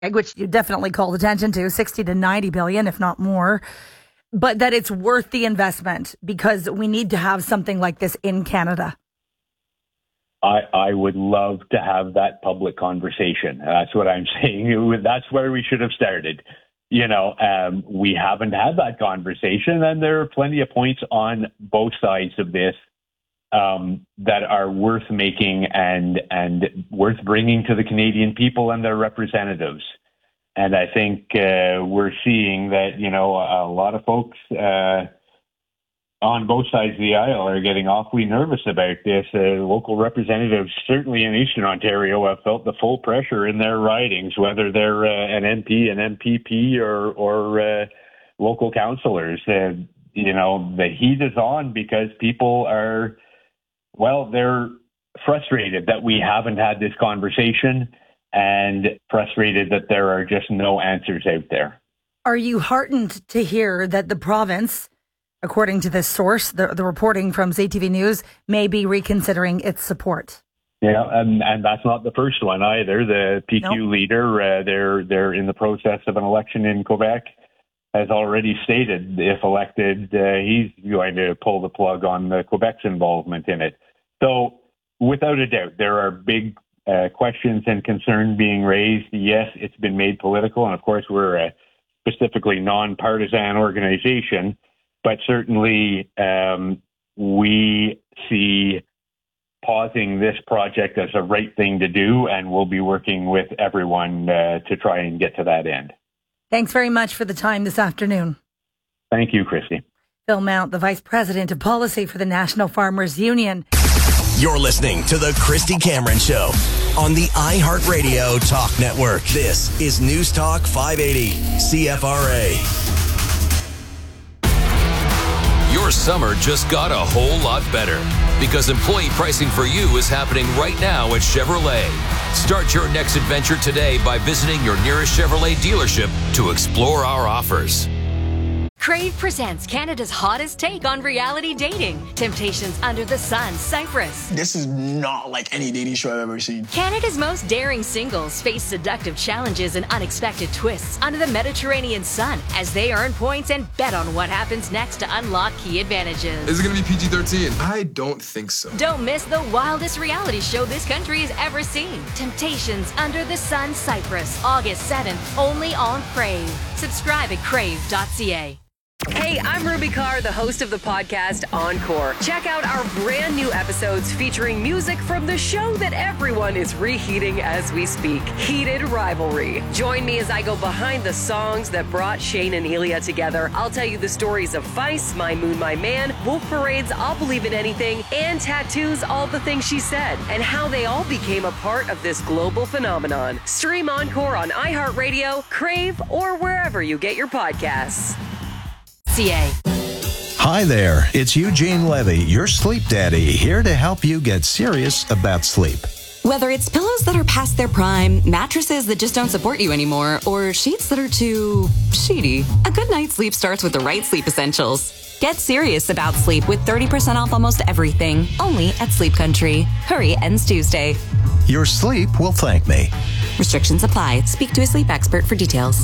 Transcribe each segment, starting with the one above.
which you definitely called attention to, 60 to 90 billion, if not more, but that it's worth the investment because we need to have something like this in Canada. I would love to have that public conversation. That's what I'm saying. That's where we should have started. We haven't had that conversation, and there are plenty of points on both sides of this that are worth making and worth bringing to the Canadian people and their representatives. And I think we're seeing that, a lot of folks on both sides of the aisle are getting awfully nervous about this. Local representatives, certainly in Eastern Ontario, have felt the full pressure in their ridings, whether they're an MP, an MPP, or local councillors. The heat is on because people are, they're frustrated that we haven't had this conversation and frustrated that there are just no answers out there. Are you heartened to hear that the province, according to this source, the reporting from CTV News, may be reconsidering its support? Yeah, and that's not the first one either. The PQ leader, they're in the process of an election in Quebec, has already stated if elected, he's going to pull the plug on Quebec's involvement in it. So without a doubt, there are big questions and concern being raised. Yes, it's been made political, and of course we're a specifically non-partisan organization, but certainly we see pausing this project as a right thing to do, and we'll be working with everyone to try and get to that end. Thanks very much for the time this afternoon. Thank you, Christy. Phil Mount, the Vice President of Policy for the National Farmers Union. You're listening to The Christy Cameron Show on the iHeartRadio Talk Network. This is News Talk 580, CFRA. Your summer just got a whole lot better because employee pricing for you is happening right now at Chevrolet. Start your next adventure today by visiting your nearest Chevrolet dealership to explore our offers. Crave presents Canada's hottest take on reality dating. Temptations Under the Sun, Cyprus. This is not like any dating show I've ever seen. Canada's most daring singles face seductive challenges and unexpected twists under the Mediterranean sun as they earn points and bet on what happens next to unlock key advantages. Is it going to be PG-13? I don't think so. Don't miss the wildest reality show this country has ever seen. Temptations Under the Sun, Cyprus. August 7th, only on Crave. Subscribe at crave.ca. Hey, I'm Ruby Carr, the host of the podcast Encore. Check out our brand new episodes featuring music from the show that everyone is reheating as we speak, Heated Rivalry. Join me as I go behind the songs that brought Shane and Elia together. I'll tell you the stories of Feist, My Moon, My Man, Wolf Parade's I'll Believe in Anything, and Tattoo's All the Things She Said, and how they all became a part of this global phenomenon. Stream Encore on iHeartRadio, Crave, or wherever you get your podcasts. Hi there, it's Eugene Levy, your sleep daddy, here to help you get serious about sleep. Whether it's pillows that are past their prime, mattresses that just don't support you anymore, or sheets that are too sheety, a good night's sleep starts with the right sleep essentials. Get serious about sleep with 30% off almost everything, only at Sleep Country. Hurry, ends Tuesday. Your sleep will thank me. Restrictions apply. Speak to a sleep expert for details.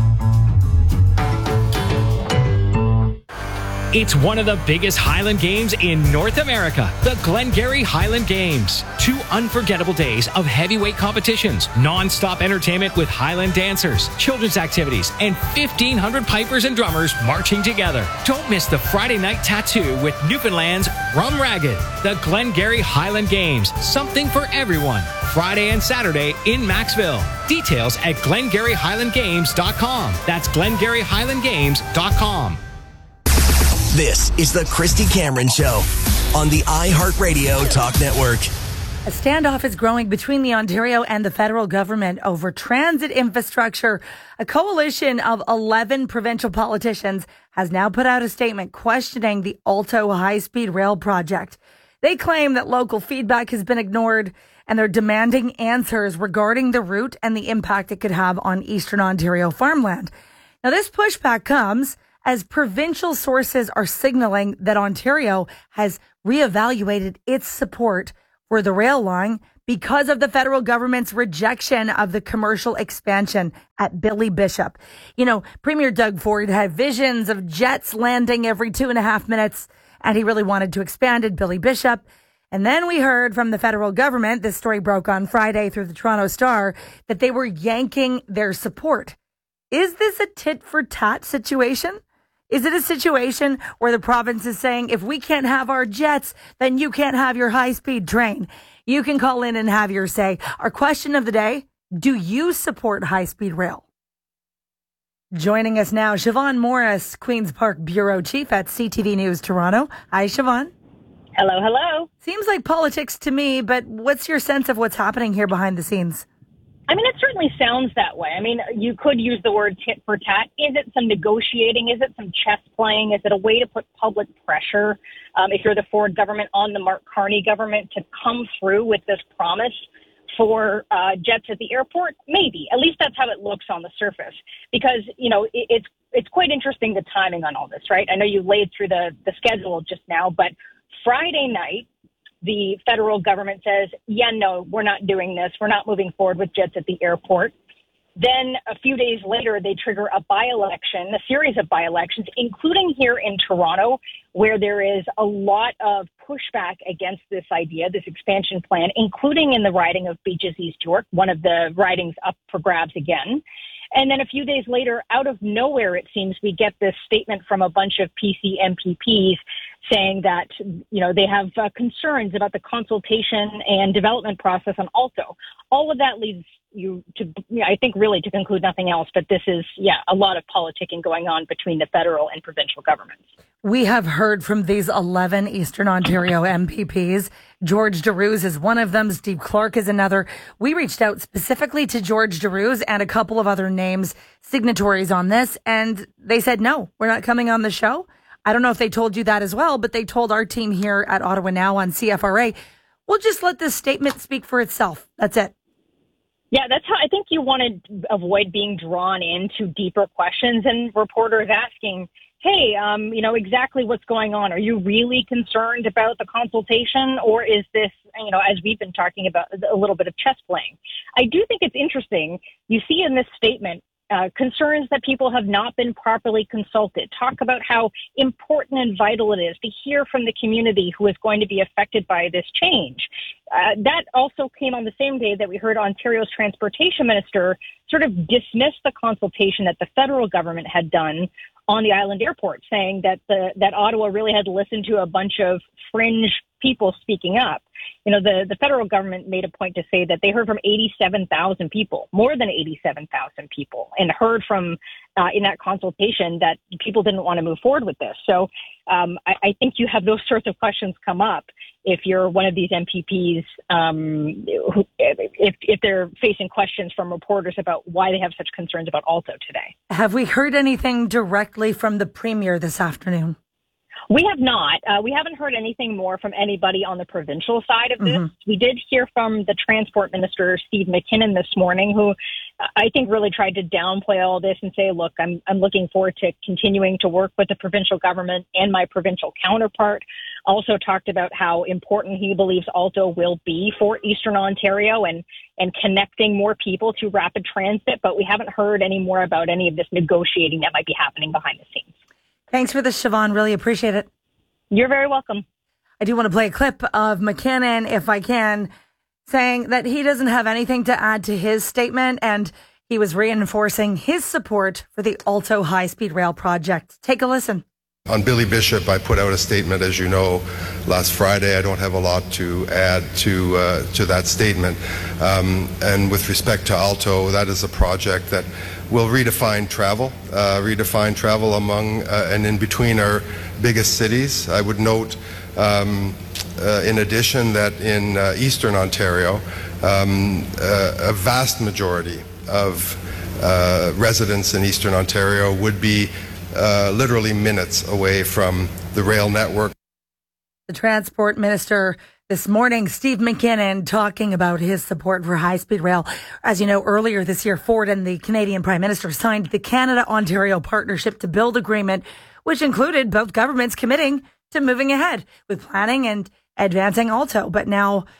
It's one of the biggest Highland Games in North America, the Glengarry Highland Games. 2 unforgettable days of heavyweight competitions, non-stop entertainment with Highland dancers, children's activities, and 1,500 pipers and drummers marching together. Don't miss the Friday night tattoo with Newfoundland's Rum Ragged. The Glengarry Highland Games, something for everyone. Friday and Saturday in Maxville. Details at GlengarryHighlandGames.com. That's GlengarryHighlandGames.com. This is the Christy Cameron Show on the iHeartRadio Talk Network. A standoff is growing between the Ontario and the federal government over transit infrastructure. A coalition of 11 provincial politicians has now put out a statement questioning the Alto high-speed rail project. They claim that local feedback has been ignored, and they're demanding answers regarding the route and the impact it could have on Eastern Ontario farmland. Now, this pushback comes as provincial sources are signaling that Ontario has reevaluated its support for the rail line because of the federal government's rejection of the commercial expansion at Billy Bishop. You know, Premier Doug Ford had visions of jets landing every 2.5 minutes, and he really wanted to expand at Billy Bishop. And then we heard from the federal government, this story broke on Friday through the Toronto Star, that they were yanking their support. Is this a tit for tat situation? Is it a situation where the province is saying, if we can't have our jets, then you can't have your high-speed train? You can call in and have your say. Our question of the day, do you support high-speed rail? Joining us now, Siobhan Morris, Queen's Park Bureau Chief at CTV News Toronto. Hi, Siobhan. Hello, hello. Seems like politics to me, but what's your sense of what's happening here behind the scenes? I mean, it certainly sounds that way. I mean, you could use the word tit for tat. Is it some negotiating? Is it some chess playing? Is it a way to put public pressure, if you're the Ford government, on the Mark Carney government to come through with this promise for jets at the airport? Maybe. At least that's how it looks on the surface. Because, you know, it's quite interesting, the timing on all this, right? I know you laid through the schedule just now, but Friday night, the federal government says, yeah, no, we're not doing this. We're not moving forward with jets at the airport. Then a few days later, they trigger a by-election, a series of by-elections, including here in Toronto, where there is a lot of pushback against this idea, this expansion plan, including in the riding of Beaches East York, one of the ridings up for grabs again. And then a few days later, out of nowhere, it seems, we get this statement from a bunch of PC MPPs saying that, you know, they have concerns about the consultation and development process on Alto. All of that leads you to, I think, really to conclude nothing else, but this is, a lot of politicking going on between the federal and provincial governments. We have heard from these 11 Eastern Ontario MPPs. George Darouze is one of them. Steve Clark is another. We reached out specifically to George Darouze and a couple of other names, signatories on this, and they said, no, we're not coming on the show. I don't know if they told you that as well, but they told our team here at Ottawa Now on CFRA, we'll just let this statement speak for itself. That's it. Yeah, that's how I think you want to avoid being drawn into deeper questions and reporters asking, hey, exactly what's going on. Are you really concerned about the consultation, or is this, as we've been talking about, a little bit of chess playing? I do think it's interesting. You see in this statement concerns that people have not been properly consulted. Talk about how important and vital it is to hear from the community who is going to be affected by this change. That also came on the same day that we heard Ontario's transportation minister sort of dismiss the consultation that the federal government had done on the island airport, saying that that Ottawa really had listened to a bunch of fringe people speaking up. The federal government made a point to say that they heard from 87,000 people, more than 87,000 people, and heard from in that consultation that people didn't want to move forward with this. So I think you have those sorts of questions come up if you're one of these MPPs, if they're facing questions from reporters about why they have such concerns about Alto today. Have we heard anything directly from the Premier this afternoon? We have not. We haven't heard anything more from anybody on the provincial side of this. Mm-hmm. We did hear from the Transport Minister, Steve McKinnon, this morning, who I think really tried to downplay all this and say, look, I'm looking forward to continuing to work with the provincial government and my provincial counterpart. Also talked about how important he believes Alto will be for Eastern Ontario and connecting more people to rapid transit. But we haven't heard any more about any of this negotiating that might be happening behind the scenes. Thanks for this, Siobhan. Really appreciate it. You're very welcome. I do want to play a clip of McKinnon, if I can, saying that he doesn't have anything to add to his statement, and he was reinforcing his support for the Alto high-speed rail project. Take a listen. On Billy Bishop, I put out a statement, as you know, last Friday. I don't have a lot to add to that statement. And with respect to Alto, that is a project that will redefine travel among and in between our biggest cities. I would note, in addition, that in Eastern Ontario, a vast majority of residents in Eastern Ontario would be literally minutes away from the rail network. The Transport Minister this morning, Steve McKinnon, talking about his support for high-speed rail. As you know, earlier this year, Ford and the Canadian Prime Minister signed the Canada-Ontario Partnership to Build agreement, which included both governments committing to moving ahead with planning and advancing Alto. But now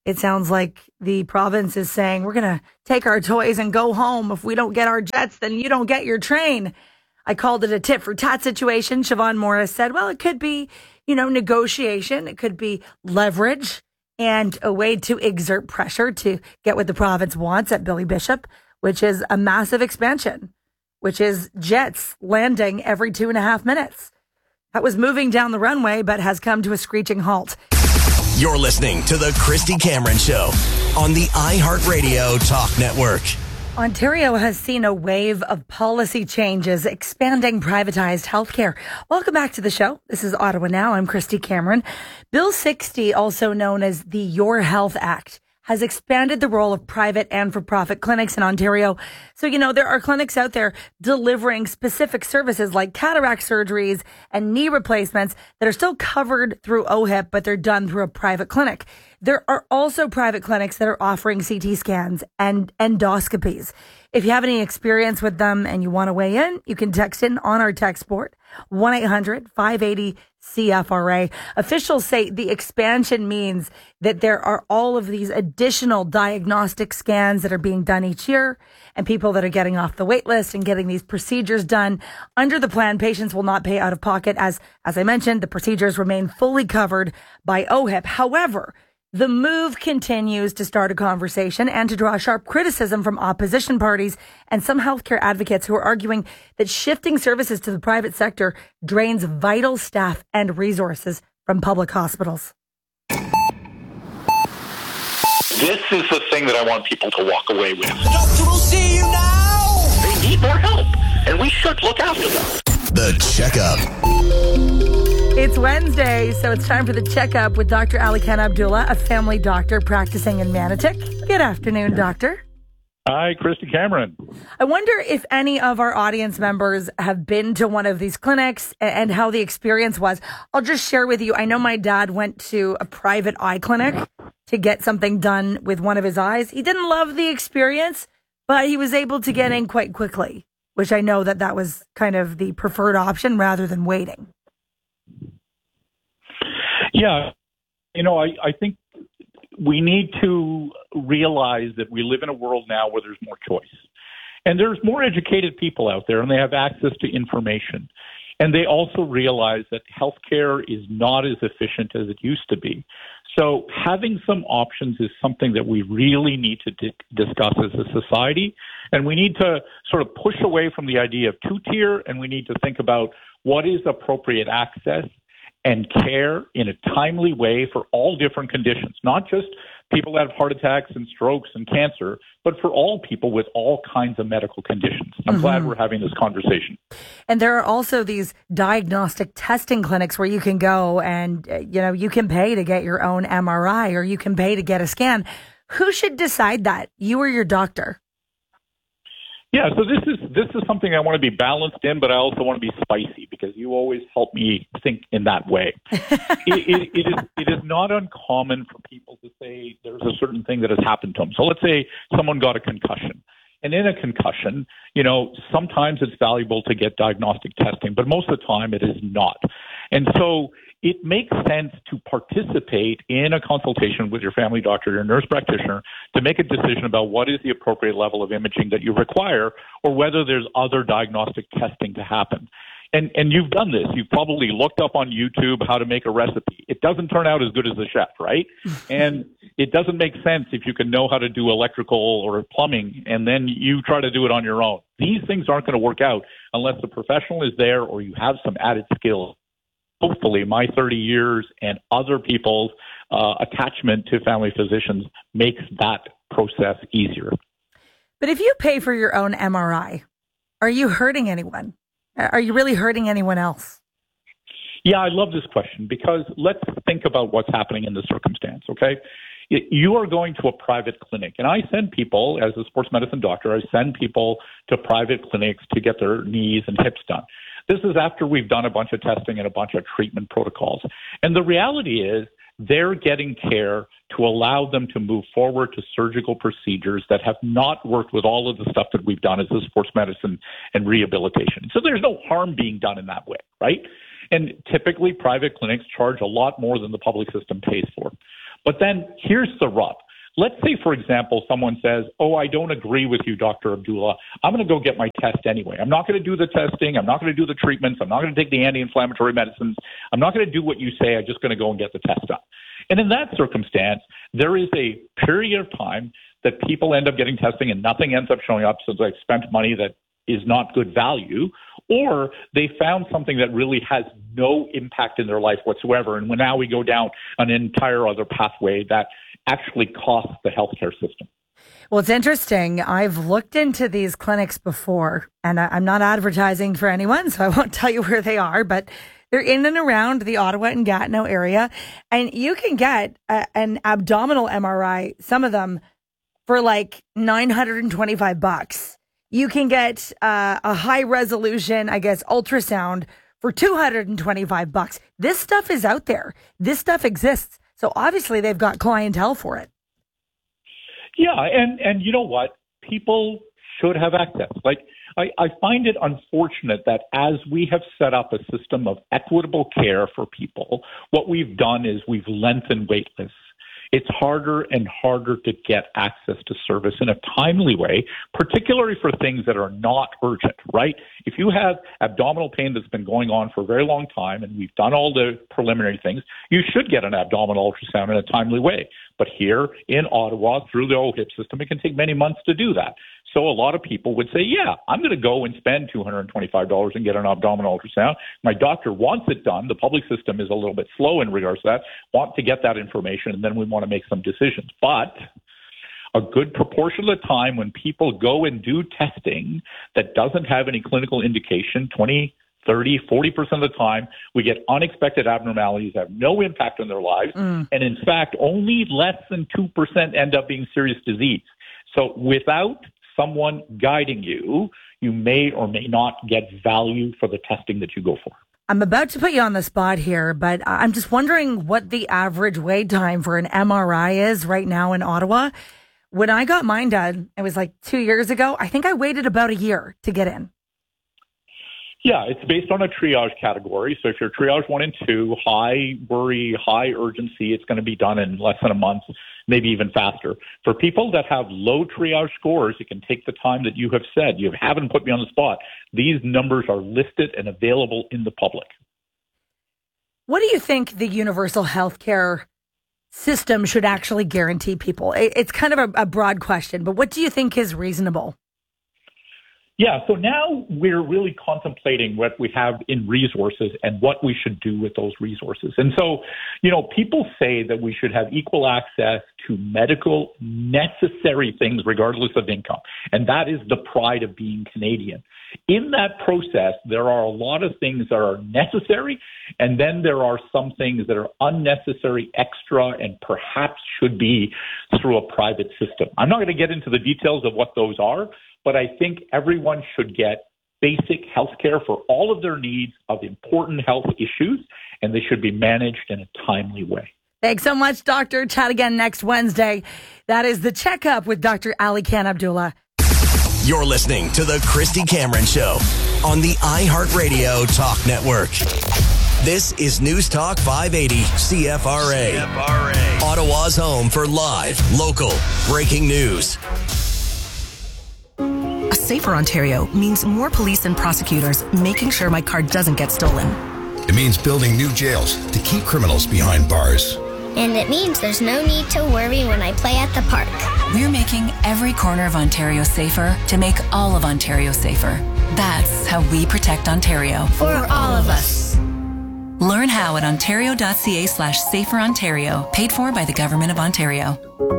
It sounds like the province is saying, we're going to take our toys and go home. If we don't get our jets, then you don't get your train. I called it a tit for tat situation. Siobhan Morris said, well, it could be, negotiation. It could be leverage and a way to exert pressure to get what the province wants at Billy Bishop, which is a massive expansion, which is jets landing every 2.5 minutes. That was moving down the runway, but has come to a screeching halt. You're listening to The Christy Cameron Show on the iHeartRadio Talk Network. Ontario has seen a wave of policy changes expanding privatized healthcare. Welcome back to the show. This is Ottawa Now. I'm Christy Cameron. Bill 60, also known as the Your Health Act, has expanded the role of private and for-profit clinics in Ontario. So, there are clinics out there delivering specific services like cataract surgeries and knee replacements that are still covered through OHIP, but they're done through a private clinic. There are also private clinics that are offering CT scans and endoscopies. If you have any experience with them and you want to weigh in, you can text in on our text board, 1-800-580-CFRA. Officials say the expansion means that there are all of these additional diagnostic scans that are being done each year, and people that are getting off the wait list and getting these procedures done. Under the plan, patients will not pay out of pocket. As I mentioned, the procedures remain fully covered by OHIP. However, the move continues to start a conversation and to draw sharp criticism from opposition parties and some healthcare advocates who are arguing that shifting services to the private sector drains vital staff and resources from public hospitals. This is the thing that I want people to walk away with. The doctor will see you now! They need more help, and we should look after them. The Checkup. It's Wednesday, so it's time for the checkup with Dr. Ali Khan Abdullah, a family doctor practicing in Manotick. Good afternoon, doctor. Hi, Christy Cameron. I wonder if any of our audience members have been to one of these clinics and how the experience was. I'll just share with you, I know my dad went to a private eye clinic to get something done with one of his eyes. He didn't love the experience, but he was able to get in quite quickly, which I know that was kind of the preferred option rather than waiting. Yeah, I think we need to realize that we live in a world now where there's more choice. And there's more educated people out there, and they have access to information. And they also realize that healthcare is not as efficient as it used to be. So having some options is something that we really need to discuss as a society. And we need to sort of push away from the idea of two-tier, and we need to think about what is appropriate access and care in a timely way for all different conditions, not just people that have heart attacks and strokes and cancer, but for all people with all kinds of medical conditions. I'm glad we're having this conversation. And there are also these diagnostic testing clinics where you can go and, you can pay to get your own MRI or you can pay to get a scan. Who should decide that? You or your doctor? Yeah, so this is something I want to be balanced in, but I also want to be spicy because you always help me think in that way. It is not uncommon for people to say there's a certain thing that has happened to them. So let's say someone got a concussion. And in a concussion, sometimes it's valuable to get diagnostic testing, but most of the time it is not. And so it makes sense to participate in a consultation with your family doctor or nurse practitioner to make a decision about what is the appropriate level of imaging that you require or whether there's other diagnostic testing to happen. And you've done this. You've probably looked up on YouTube how to make a recipe. It doesn't turn out as good as the chef, right? And it doesn't make sense if you can know how to do electrical or plumbing and then you try to do it on your own. These things aren't going to work out unless the professional is there or you have some added skills. Hopefully, my 30 years and other people's attachment to family physicians makes that process easier. But if you pay for your own MRI, are you hurting anyone? Are you really hurting anyone else? Yeah, I love this question because let's think about what's happening in this circumstance, okay? You are going to a private clinic, and I send people, as a sports medicine doctor, I send people to private clinics to get their knees and hips done. This is after we've done a bunch of testing and a bunch of treatment protocols. And the reality is they're getting care to allow them to move forward to surgical procedures that have not worked with all of the stuff that we've done as a sports medicine and rehabilitation. So there's no harm being done in that way, right? And typically private clinics charge a lot more than the public system pays for. But then here's the rub. Let's say, for example, someone says, oh, I don't agree with you, Dr. Abdullah. I'm going to go get my test anyway. I'm not going to do the testing. I'm not going to do the treatments. I'm not going to take the anti-inflammatory medicines. I'm not going to do what you say. I'm just going to go and get the test done. And in that circumstance, there is a period of time that people end up getting testing and nothing ends up showing up, so they've spent money that is not good value, or they found something that really has no impact in their life whatsoever. And now we go down an entire other pathway that actually costs the healthcare system. Well, it's interesting. I've looked into these clinics before, and I'm not advertising for anyone, so I won't tell you where they are, but they're in and around the Ottawa and Gatineau area, and you can get an abdominal MRI, some of them, for like $925. You can get a high resolution, I guess, ultrasound for $225. This stuff is out there. This stuff exists. So obviously they've got clientele for it. Yeah, and you know what? People should have access. Like, I find it unfortunate that as we have set up a system of equitable care for people, what we've done is we've lengthened wait lists. It's harder and harder to get access to service in a timely way, particularly for things that are not urgent, right? If you have abdominal pain that's been going on for a very long time and we've done all the preliminary things, you should get an abdominal ultrasound in a timely way. But here in Ottawa, through the OHIP system, it can take many months to do that. So a lot of people would say, yeah, I'm going to go and spend $225 and get an abdominal ultrasound. My doctor wants it done. The public system is a little bit slow in regards to that, want to get that information, and then we want to make some decisions. But a good proportion of the time when people go and do testing that doesn't have any clinical indication, 20, 30, 40% of the time, we get unexpected abnormalities that have no impact on their lives. And in fact, only less than 2% end up being serious disease. So without someone guiding you, you may or may not get value for the testing that you go for. I'm about to put you on the spot here, but I'm just wondering what the average wait time for an MRI is right now in Ottawa. When I got mine done, it was like 2 years ago. I think I waited about a year to get in. Yeah, it's based on a triage category. So if you're triage 1 and 2, high worry, high urgency, it's going to be done in less than a month, maybe even faster. For people that have low triage scores, it can take the time that you have said. You haven't put me on the spot. These numbers are listed and available in the public. What do you think the universal healthcare system should actually guarantee people? It's kind of a broad question, but what do you think is reasonable? Yeah, so now we're really contemplating what we have in resources and what we should do with those resources. And so, people say that we should have equal access to medical necessary things regardless of income. And that is the pride of being Canadian. In that process, there are a lot of things that are necessary, and then there are some things that are unnecessary, extra, and perhaps should be through a private system. I'm not going to get into the details of what those are, but I think everyone should get basic health care for all of their needs of important health issues, and they should be managed in a timely way. Thanks so much, Doctor. Chat again next Wednesday. That is The Checkup with Dr. Ali Khan Abdullah. You're listening to The Christy Cameron Show on the iHeartRadio Talk Network. This is News Talk 580 CFRA. Ottawa's home for live, local, breaking news. A safer Ontario means more police and prosecutors making sure my car doesn't get stolen. It means building new jails to keep criminals behind bars. And it means there's no need to worry when I play at the park. We're making every corner of Ontario safer to make all of Ontario safer. That's how we protect Ontario. For all of us. Learn how at ontario.ca/saferontario, paid for by the Government of Ontario.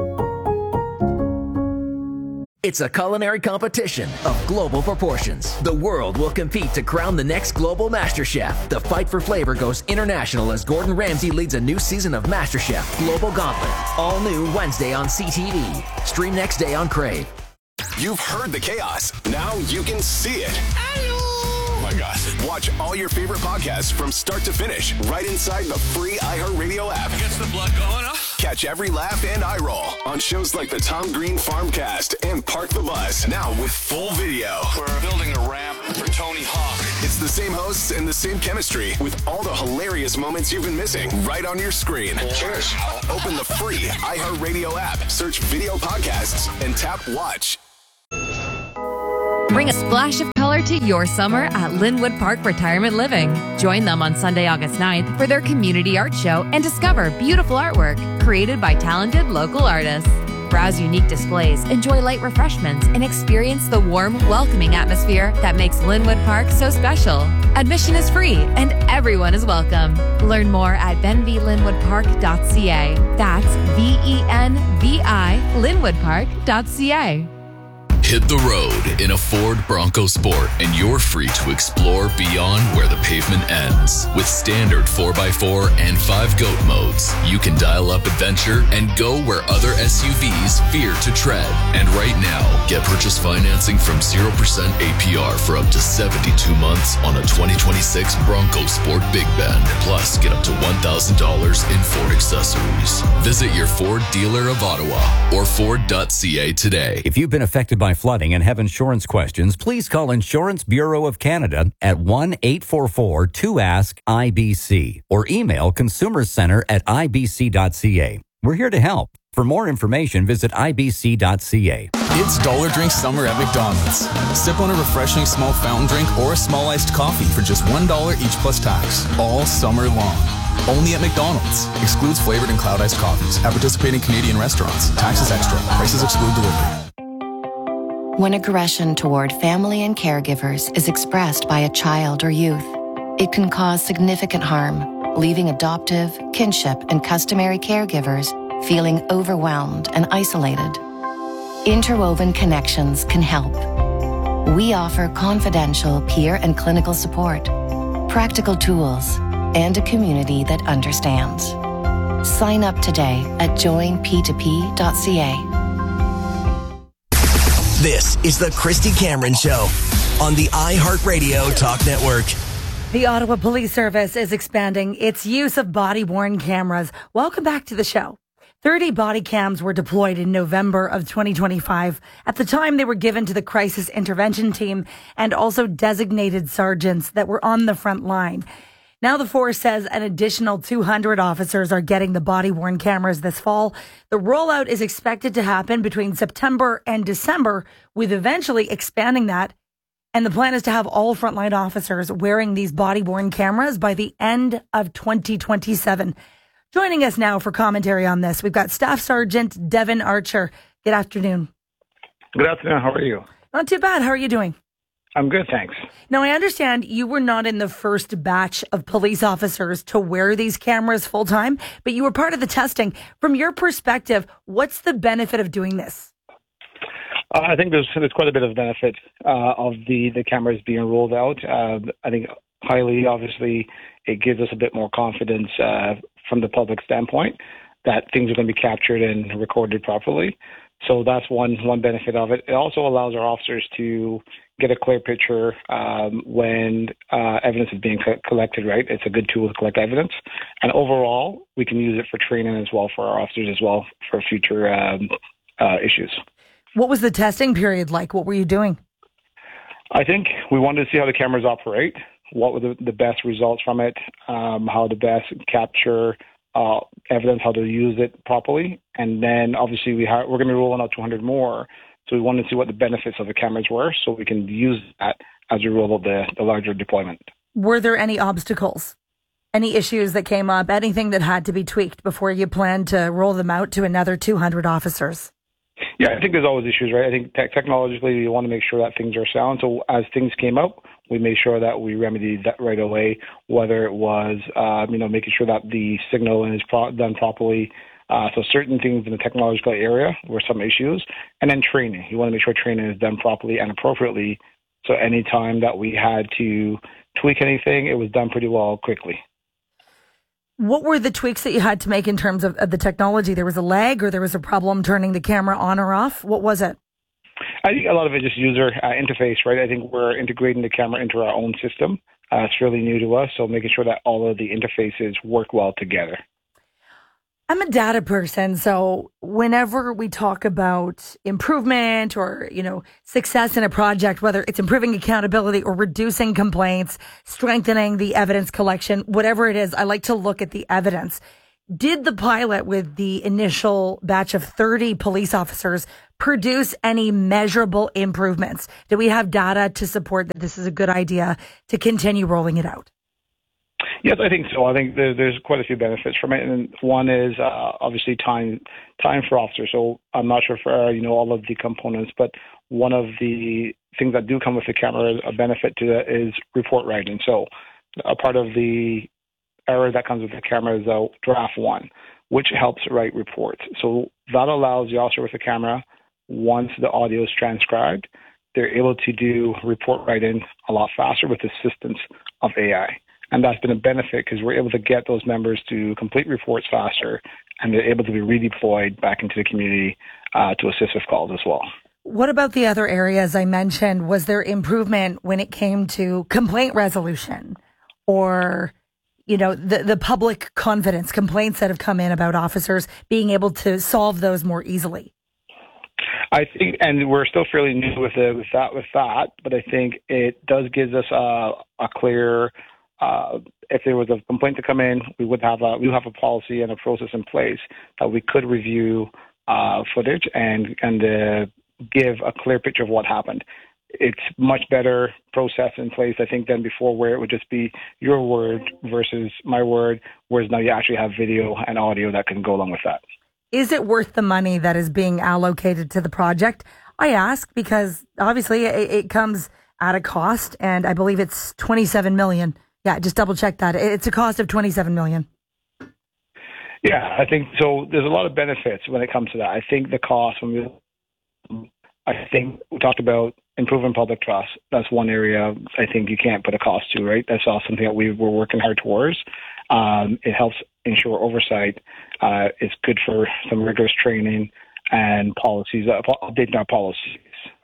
It's a culinary competition of global proportions. The world will compete to crown the next global MasterChef. The fight for flavor goes international as Gordon Ramsay leads a new season of MasterChef Global Gauntlet. All new Wednesday on CTV. Stream next day on Crave. You've heard the chaos. Now you can see it. Oh my gosh. Watch all your favorite podcasts from start to finish right inside the free iHeartRadio app. Gets the blood going, huh? Catch every laugh and eye roll on shows like the Tom Green Farmcast and Park the Bus. Now with full video. We're building a ramp for Tony Hawk. It's It's the same hosts and the same chemistry with all the hilarious moments you've been missing right on your screen. Cheers. Open the free iHeartRadio app, search video podcasts, and tap watch. Bring a splash of color to your summer at Linwood Park Retirement Living. Join them on Sunday, August 9th for their community art show and discover beautiful artwork created by talented local artists. Browse unique displays, enjoy light refreshments, and experience the warm, welcoming atmosphere that makes Linwood Park so special. Admission is free and everyone is welcome. Learn more at benvilinwoodpark.ca. That's VENVI linwoodpark.ca. Hit the road in a Ford Bronco Sport and you're free to explore beyond where the pavement ends. With standard 4x4 and 5-GOAT modes, you can dial up adventure and go where other SUVs fear to tread. And right now, get purchase financing from 0% APR for up to 72 months on a 2026 Bronco Sport Big Bend. Plus, get up to $1,000 in Ford accessories. Visit your Ford dealer of Ottawa or Ford.ca today. If you've been affected by flooding and have insurance questions, please call Insurance Bureau of Canada at 1-844-2ASK-IBC or email consumercenter@ibc.ca. We're here to help. For more information, visit ibc.ca. It's Dollar Drink Summer at McDonald's. Sip on a refreshing small fountain drink or a small iced coffee for just $1 each plus tax, all summer long. Only at McDonald's. Excludes flavored and cloud iced coffees at participating Canadian restaurants. Taxes extra. Prices exclude delivery. When aggression toward family and caregivers is expressed by a child or youth, it can cause significant harm, leaving adoptive, kinship, and customary caregivers feeling overwhelmed and isolated. Interwoven Connections can help. We offer confidential peer and clinical support, practical tools, and a community that understands. Sign up today at joinp2p.ca. This is the Christy Cameron Show on the iHeartRadio Talk Network. The Ottawa Police Service is expanding its use of body-worn cameras. Welcome back to the show. 30 body cams were deployed in November of 2025. At the time, they were given to the crisis intervention team and also designated sergeants that were on the front line. Now the force says an additional 200 officers are getting the body-worn cameras this fall. The rollout is expected to happen between September and December, with eventually expanding that. And the plan is to have all frontline officers wearing these body-worn cameras by the end of 2027. Joining us now for commentary on this, we've got Staff Sergeant Devin Archer. Good afternoon. Good afternoon. How are you? Not too bad. How are you doing? I'm good, thanks. Now, I understand you were not in the first batch of police officers to wear these cameras full time, but you were part of the testing. From your perspective, what's the benefit of doing this? I think there's quite a bit of benefit of the cameras being rolled out. I think highly, obviously, it gives us a bit more confidence from the public standpoint that things are going to be captured and recorded properly. So that's one benefit of it. It also allows our officers to get a clear picture when evidence is being collected, right? It's a good tool to collect evidence. And overall, we can use it for training as well for our officers as well for future issues. What was the testing period like? What were you doing? I think we wanted to see how the cameras operate, what were the best results from it, how to best capture evidence, how to use it properly. And then obviously we're going to be rolling out 200 more. So we wanted to see what the benefits of the cameras were so we can use that as we roll out the larger deployment. Were there any obstacles, any issues that came up, anything that had to be tweaked before you planned to roll them out to another 200 officers? Yeah, I think there's always issues, right? I think technologically you want to make sure that things are sound. So as things came out, we made sure that we remedied that right away, whether it was, making sure that the signaling is done properly. So certain things in the technological area were some issues. And then training. You want to make sure training is done properly and appropriately. So any time that we had to tweak anything, it was done pretty well quickly. What were the tweaks that you had to make in terms of the technology? There was a lag or there was a problem turning the camera on or off? What was it? I think a lot of it is user interface, right? I think we're integrating the camera into our own system. It's really new to us, so making sure that all of the interfaces work well together. I'm a data person, so whenever we talk about improvement or, success in a project, whether it's improving accountability or reducing complaints, strengthening the evidence collection, whatever it is, I like to look at the evidence. Did the pilot with the initial batch of 30 police officers produce any measurable improvements? Do we have data to support that this is a good idea to continue rolling it out? Yes, I think so. I think there's quite a few benefits from it, and one is obviously time for officers. So I'm not sure for all of the components, but one of the things that do come with the camera, a benefit to that, is report writing. So a part of the error that comes with the camera is draft one, which helps write reports. So that allows the officer with the camera, once the audio is transcribed, they're able to do report writing a lot faster with the assistance of AI. And that's been a benefit because we're able to get those members to complete reports faster, and they're able to be redeployed back into the community to assist with calls as well. What about the other areas I mentioned? Was there improvement when it came to complaint resolution or, the public confidence complaints that have come in about officers being able to solve those more easily? I think, and we're still fairly new with that, but I think it does give us a clear. If there was a complaint to come in, we would have a policy and a process in place that we could review footage and give a clear picture of what happened. It's much better process in place, I think, than before, where it would just be your word versus my word, whereas now you actually have video and audio that can go along with that. Is it worth the money that is being allocated to the project? I ask because obviously it comes at a cost, and I believe it's $27 million. Yeah, just double check that. It's a cost of $27 million. Yeah, I think so. There's a lot of benefits when it comes to that. I think the cost, I think we talked about improving public trust. That's one area I think you can't put a cost to, right? That's all something that we're working hard towards. It helps ensure oversight. It's good for some rigorous training and policies, updating our policies.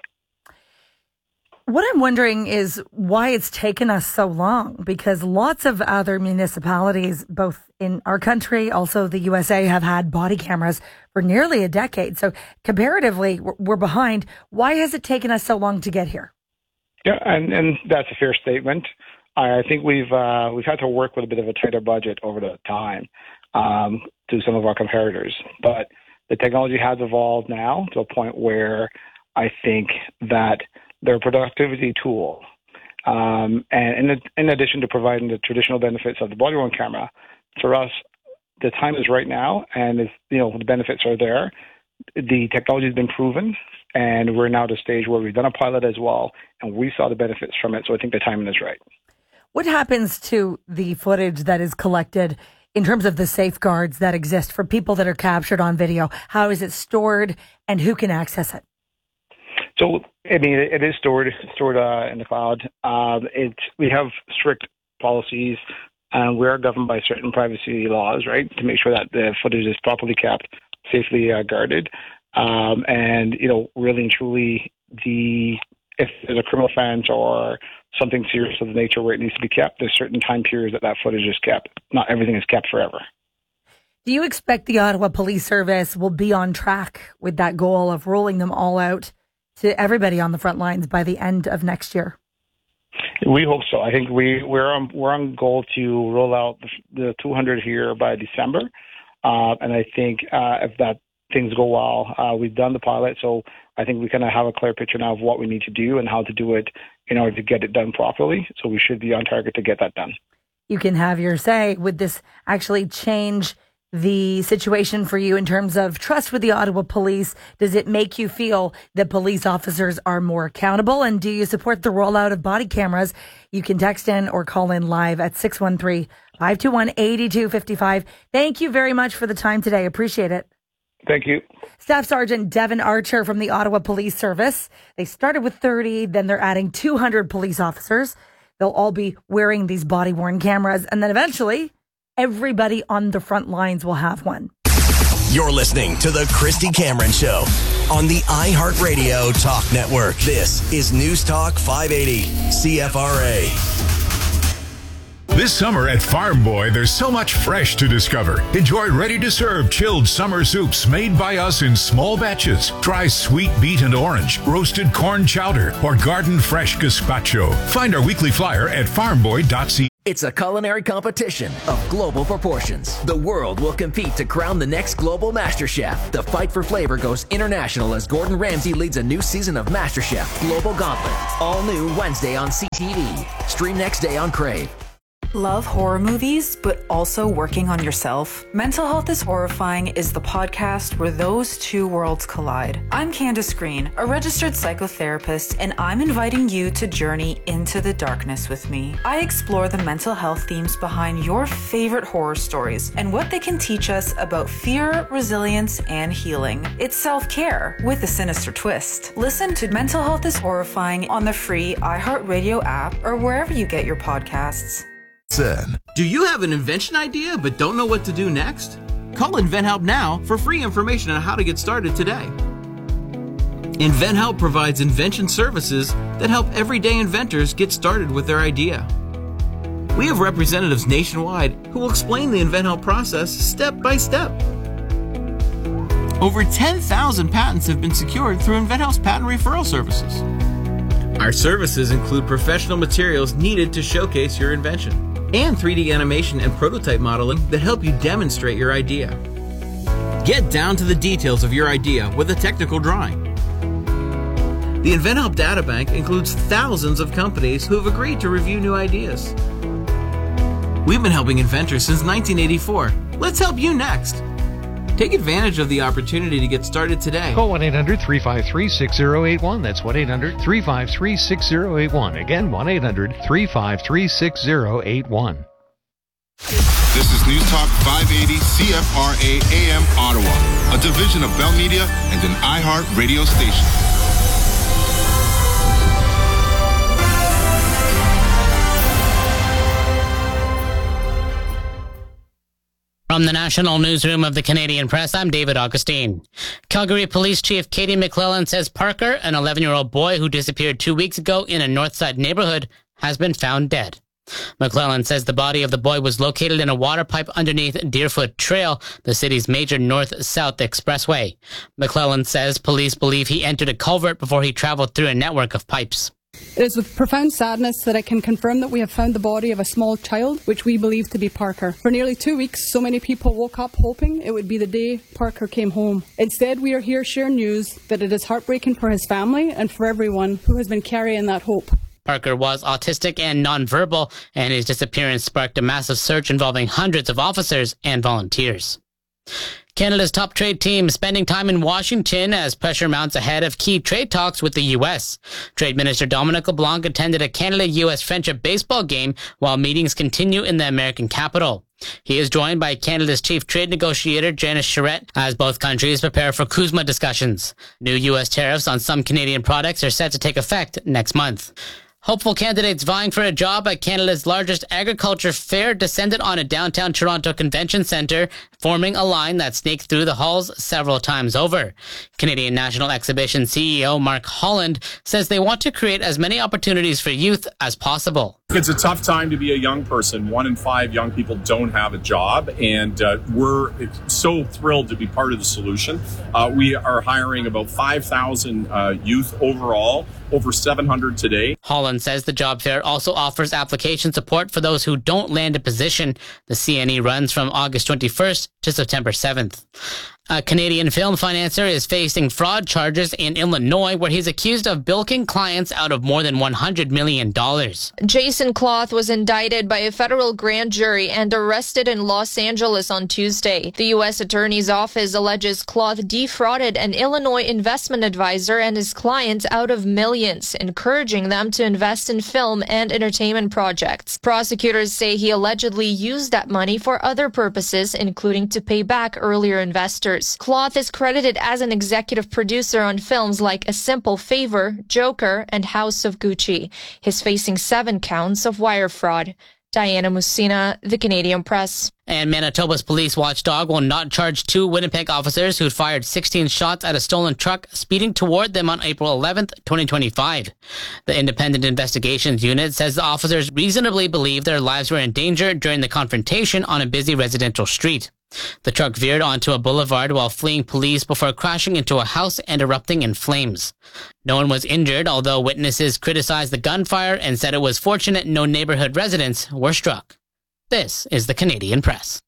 What I'm wondering is why it's taken us so long, because lots of other municipalities, both in our country, also the USA, have had body cameras for nearly a decade. So comparatively, we're behind. Why has it taken us so long to get here? Yeah, and that's a fair statement. I think we've had to work with a bit of a tighter budget over the time to some of our competitors. But the technology has evolved now to a point where I think that they're a productivity tool. And in addition to providing the traditional benefits of the body-worn camera, for us, the time is right now, and the benefits are there. The technology has been proven, and we're now at a stage where we've done a pilot as well, and we saw the benefits from it, so I think the timing is right. What happens to the footage that is collected in terms of the safeguards that exist for people that are captured on video? How is it stored, and who can access it? So, it is stored in the cloud. We have strict policies, and we are governed by certain privacy laws, right, to make sure that the footage is properly kept, safely guarded. Really and truly, if there's a criminal offense or something serious of the nature where it needs to be kept, there's certain time periods that footage is kept. Not everything is kept forever. Do you expect the Ottawa Police Service will be on track with that goal of rolling them all out to everybody on the front lines by the end of next year? We hope so. I think we're on goal to roll out the 200 here by December, and I think if that things go well, we've done the pilot, so I think we kind of have a clear picture now of what we need to do and how to do it in order to get it done properly. So we should be on target to get that done. You can have your say. Would this actually change the situation for you in terms of trust with the Ottawa police? Does it make you feel that police officers are more accountable? And do you support the rollout of body cameras? You can text in or call in live at 613-521-8255. Thank you very much for the time today. Appreciate it. Thank you. Staff Sergeant Devin Archer from the Ottawa Police Service. They started with 30, then they're adding 200 police officers. They'll all be wearing these body-worn cameras, and then eventually everybody on the front lines will have one. You're listening to The Christy Cameron Show on the iHeartRadio Talk Network. This is News Talk 580 CFRA. This summer at Farm Boy, there's so much fresh to discover. Enjoy ready-to-serve chilled summer soups made by us in small batches. Try sweet beet and orange, roasted corn chowder, or garden fresh gazpacho. Find our weekly flyer at farmboy.ca. It's a culinary competition of global proportions. The world will compete to crown the next global MasterChef. The fight for flavor goes international as Gordon Ramsay leads a new season of MasterChef Global Gauntlet. All new Wednesday on CTV. Stream next day on Crave. Love horror movies, but also working on yourself? Mental Health is Horrifying is the podcast where those two worlds collide. I'm Candace Green, a registered psychotherapist, and I'm inviting you to journey into the darkness with me. I explore the mental health themes behind your favorite horror stories and what they can teach us about fear, resilience, and healing. It's self-care with a sinister twist. Listen to Mental Health is Horrifying on the free iHeartRadio app or wherever you get your podcasts. Do you have an invention idea but don't know what to do next? Call InventHelp now for free information on how to get started today. InventHelp provides invention services that help everyday inventors get started with their idea. We have representatives nationwide who will explain the InventHelp process step by step. Over 10,000 patents have been secured through InventHelp's patent referral services. Our services include professional materials needed to showcase your invention, and 3D animation and prototype modeling that help you demonstrate your idea. Get down to the details of your idea with a technical drawing. The InventHelp Databank includes thousands of companies who have agreed to review new ideas. We've been helping inventors since 1984. Let's help you next. Take advantage of the opportunity to get started today. Call 1-800-353-6081. That's 1-800-353-6081. Again, 1-800-353-6081. This is News Talk 580 CFRA AM Ottawa, a division of Bell Media and an iHeart radio station. From the National Newsroom of the Canadian Press, I'm David Augustine. Calgary Police Chief Katie McClellan says Parker, an 11-year-old boy who disappeared 2 weeks ago in a Northside neighborhood, has been found dead. McClellan says the body of the boy was located in a water pipe underneath Deerfoot Trail, the city's major north-south expressway. McClellan says police believe he entered a culvert before he traveled through a network of pipes. It is with profound sadness that I can confirm that we have found the body of a small child, which we believe to be Parker. For nearly 2 weeks, so many people woke up hoping it would be the day Parker came home. Instead, we are here sharing news that it is heartbreaking for his family and for everyone who has been carrying that hope. Parker was autistic and nonverbal, and his disappearance sparked a massive search involving hundreds of officers and volunteers. Canada's top trade team spending time in Washington as pressure mounts ahead of key trade talks with the U.S. Trade Minister Dominic LeBlanc attended a Canada-U.S. friendship baseball game while meetings continue in the American capital. He is joined by Canada's chief trade negotiator, Janice Charette, as both countries prepare for CUSMA discussions. New U.S. tariffs on some Canadian products are set to take effect next month. Hopeful candidates vying for a job at Canada's largest agriculture fair descended on a downtown Toronto convention centre, forming a line that snaked through the halls several times over. Canadian National Exhibition CEO Mark Holland says they want to create as many opportunities for youth as possible. It's a tough time to be a young person. 1 in 5 young people don't have a job, and we're so thrilled to be part of the solution. We are hiring about 5,000 youth overall, over 700 today. Holland says the job fair also offers application support for those who don't land a position. The CNE runs from August 21st to September 7th. A Canadian film financier is facing fraud charges in Illinois, where he's accused of bilking clients out of more than $100 million. Jason Cloth was indicted by a federal grand jury and arrested in Los Angeles on Tuesday. The U.S. Attorney's Office alleges Cloth defrauded an Illinois investment advisor and his clients out of millions, encouraging them to invest in film and entertainment projects. Prosecutors say he allegedly used that money for other purposes, including to pay back earlier investors. Cloth is credited as an executive producer on films like A Simple Favor, Joker, and House of Gucci. He's facing 7 counts of wire fraud. Diana Musina, The Canadian Press. And Manitoba's police watchdog will not charge 2 Winnipeg officers who'd fired 16 shots at a stolen truck speeding toward them on April 11th, 2025. The Independent Investigations Unit says the officers reasonably believe their lives were in danger during the confrontation on a busy residential street. The truck veered onto a boulevard while fleeing police before crashing into a house and erupting in flames. No one was injured, although witnesses criticized the gunfire and said it was fortunate no neighborhood residents were struck. This is the Canadian Press.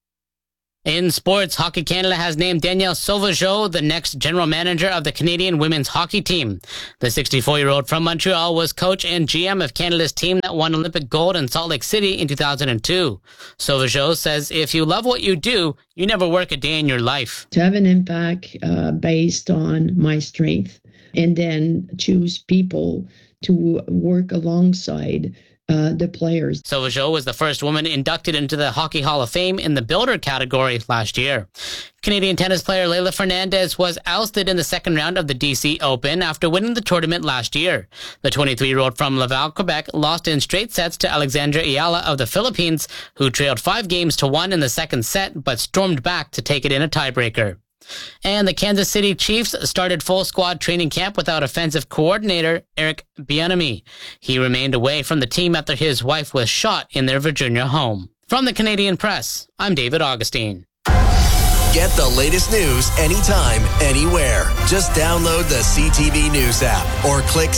In sports, Hockey Canada has named Danielle Sauvageau the next general manager of the Canadian women's hockey team. The 64-year-old from Montreal was coach and GM of Canada's team that won Olympic gold in Salt Lake City in 2002. Sauvageau says if you love what you do, you never work a day in your life. To have an impact based on my strength and then choose people to work alongside the players. Sauvageau was the first woman inducted into the Hockey Hall of Fame in the builder category last year. Canadian tennis player Leylah Fernandez was ousted in the second round of the DC Open after winning the tournament last year. The 23-year-old from Laval, Quebec, lost in straight sets to Alexandra Ayala of the Philippines, who trailed 5-1 in the second set but stormed back to take it in a tiebreaker. And the Kansas City Chiefs started full squad training camp without offensive coordinator Eric Bieniemy. He remained away from the team after his wife was shot in their Virginia home. From the Canadian Press, I'm David Augustine. Get the latest news anytime, anywhere. Just download the CTV News app or click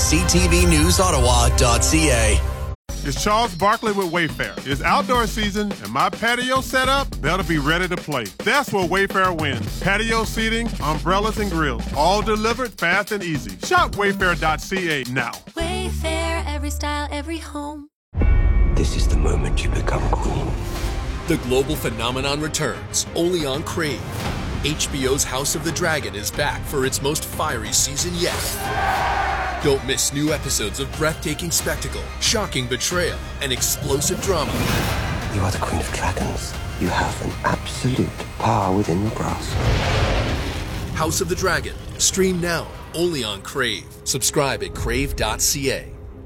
ctvnewsottawa.ca. It's Charles Barkley with Wayfair. It's outdoor season, and my patio setup, that'll be ready to play. That's where Wayfair wins. Patio seating, umbrellas, and grills, all delivered fast and easy. Shop wayfair.ca now. Wayfair, every style, every home. This is the moment you become queen. The global phenomenon returns, only on Crave. HBO's House of the Dragon is back for its most fiery season yet. Don't miss new episodes of breathtaking spectacle, shocking betrayal, and explosive drama. You are the Queen of Dragons. You have an absolute power within your grasp. House of the Dragon. Stream now, only on Crave. Subscribe at crave.ca.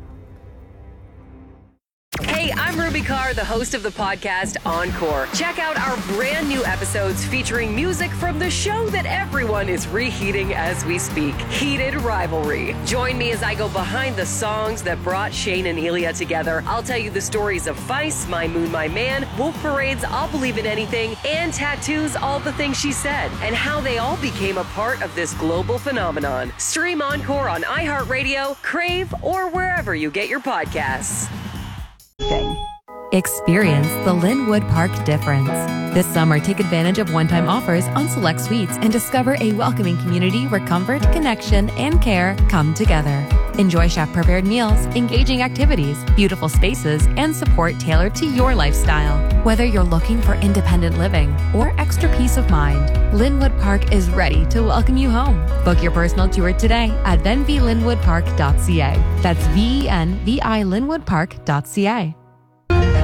Hey, I'm Ruby Carr, the host of the podcast Encore. Check out our brand new episodes featuring music from the show that everyone is reheating as we speak, Heated Rivalry. Join me as I go behind the songs that brought Shane and Elia together. I'll tell you the stories of Vice, My Moon, My Man, Wolf Parade's I'll Believe in Anything, and Tattoo's All the Things She Said, and how they all became a part of this global phenomenon. Stream Encore on iHeartRadio, Crave, or wherever you get your podcasts. Experience the Linwood Park difference. This summer, take advantage of one-time offers on select suites and discover a welcoming community where comfort, connection, and care come together. Enjoy chef-prepared meals, engaging activities, beautiful spaces, and support tailored to your lifestyle. Whether you're looking for independent living or extra peace of mind, Linwood Park is ready to welcome you home. Book your personal tour today at venvilinwoodpark.ca. That's VENVI Linwoodpark.ca.